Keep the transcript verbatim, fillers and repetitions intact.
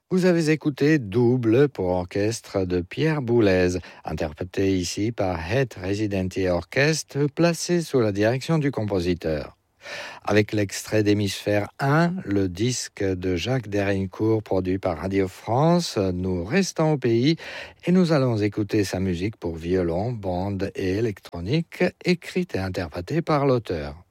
Vous avez écouté Double pour orchestre de Pierre Boulez, interprété ici par Het Residentië Orkest, placé sous la direction du compositeur. Avec l'extrait d'Hémisphère un, le disque de Jacques Derincourt produit par Radio France, nous restons au pays et nous allons écouter sa musique pour violon, bande et électronique, écrite et interprétée par l'auteur.